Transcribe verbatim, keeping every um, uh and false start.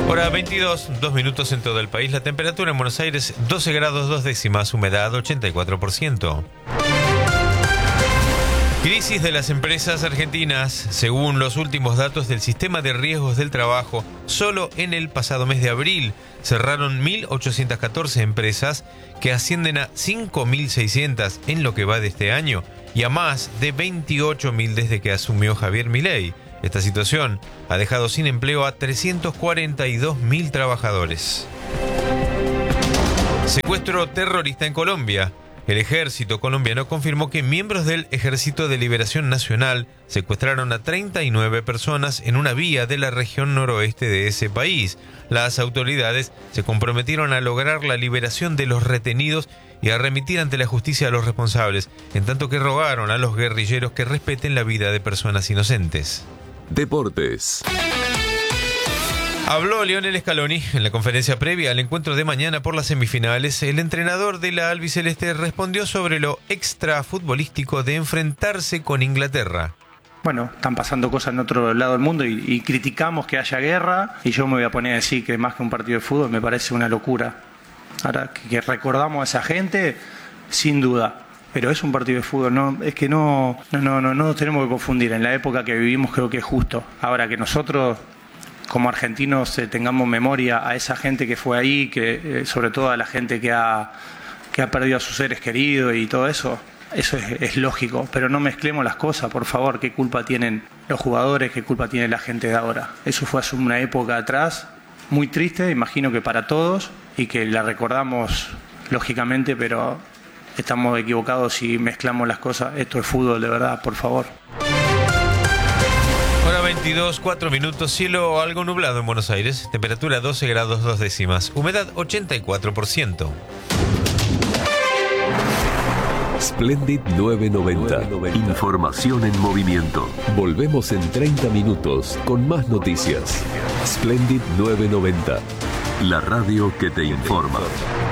Hora veintidós, dos minutos en todo el país. La temperatura en Buenos Aires, doce grados dos décimas, humedad ochenta y cuatro por ciento. Crisis de las empresas argentinas. Según los últimos datos del Sistema de Riesgos del Trabajo, solo en el pasado mes de abril cerraron mil ochocientas catorce empresas, que ascienden a cinco mil seiscientas en lo que va de este año y a más de veintiocho mil desde que asumió Javier Milei. Esta situación ha dejado sin empleo a trescientos cuarenta y dos mil trabajadores. Secuestro terrorista en Colombia. El ejército colombiano confirmó que miembros del Ejército de Liberación Nacional secuestraron a treinta y nueve personas en una vía de la región noroeste de ese país. Las autoridades se comprometieron a lograr la liberación de los retenidos y a remitir ante la justicia a los responsables, en tanto que rogaron a los guerrilleros que respeten la vida de personas inocentes. Deportes. Habló Lionel Scaloni en la conferencia previa al encuentro de mañana por las semifinales. El entrenador de la albiceleste respondió sobre lo extrafutbolístico de enfrentarse con Inglaterra. Bueno, están pasando cosas en otro lado del mundo y, y criticamos que haya guerra, y yo me voy a poner a decir que más que un partido de fútbol me parece una locura. Ahora, que, que recordamos a esa gente, sin duda. Pero es un partido de fútbol, no, es que no, no, no, no, no nos tenemos que confundir. En la época que vivimos creo que es justo. Ahora, que nosotros como argentinos eh, tengamos memoria a esa gente que fue ahí, que eh, sobre todo a la gente que ha, que ha perdido a sus seres queridos y todo eso, eso es, es lógico. Pero no mezclemos las cosas, por favor. ¿Qué culpa tienen los jugadores? ¿Qué culpa tiene la gente de ahora? Eso fue hace una época atrás, muy triste, imagino que para todos, y que la recordamos lógicamente, pero estamos equivocados si mezclamos las cosas. Esto es fútbol, de verdad, por favor. Hora veintidós, cuatro minutos, cielo algo nublado en Buenos Aires, temperatura doce grados dos décimas, humedad ochenta y cuatro por ciento. Splendid novecientos noventa. Información en movimiento. Volvemos en treinta minutos con más noticias. Splendid novecientos noventa. La radio que te informa.